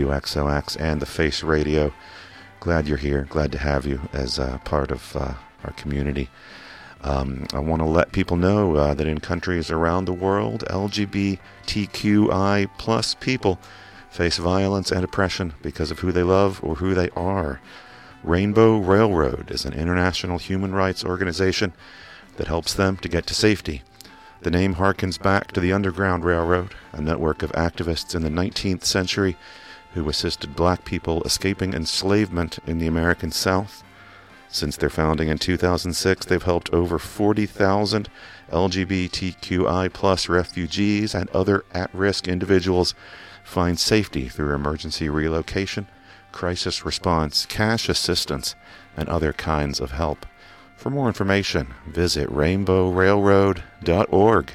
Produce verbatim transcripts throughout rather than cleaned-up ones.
W X O X and The Face Radio. Glad you're here. Glad to have you as uh, part of uh, our community. Um, I want to let people know uh, that in countries around the world, L G B T Q I plus people face violence and oppression because of who they love or who they are. Rainbow Railroad is an international human rights organization that helps them to get to safety. The name harkens back to the Underground Railroad, a network of activists in the nineteenth century who assisted black people escaping enslavement in the American South. Since their founding in two thousand six, they've helped over forty thousand L G B T Q I plus refugees and other at-risk individuals find safety through emergency relocation, crisis response, cash assistance, and other kinds of help. For more information, visit rainbow railroad dot org.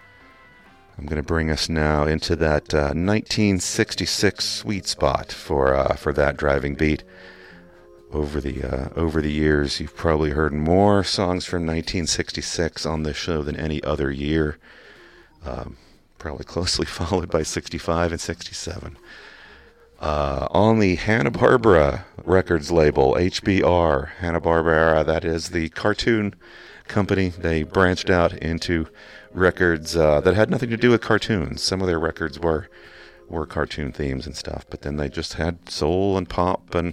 I'm going to bring us now into that uh, nineteen sixty-six sweet spot for uh, for that driving beat. Over the uh, over the years, you've probably heard more songs from nineteen sixty-six on this show than any other year. Um, probably closely followed by sixty-five and sixty-seven. Uh, on the Hanna-Barbera Records label, H B R, Hanna-Barbera, that is the cartoon company. They branched out into records uh, that had nothing to do with cartoons. Some of their records were were cartoon themes and stuff, but then they just had soul and pop and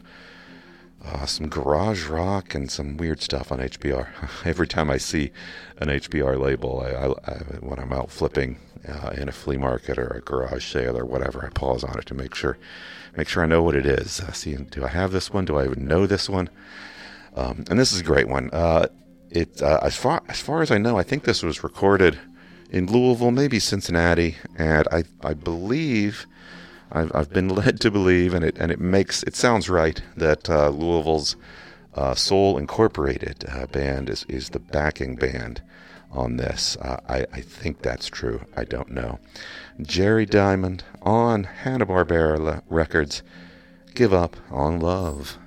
uh, some garage rock and some weird stuff on H B R. Every time I see an H B R label, I, I, I, when I'm out flipping uh, in a flea market or a garage sale or whatever, I pause on it to make sure make sure I know what it is. Uh, see, do I have this one? Do I even know this one? Um, and this is a great one. Uh, it uh, as far as far as I know, I think this was recorded in Louisville, maybe Cincinnati, and I I believe I've I've been led to believe, and it and it makes it sounds right that uh, Louisville's uh, Soul Incorporated uh, band is is the backing band on this. Uh, I I think that's true. I don't know. Jerry Diamond on Hanna-Barbera Records. Give Up on Love.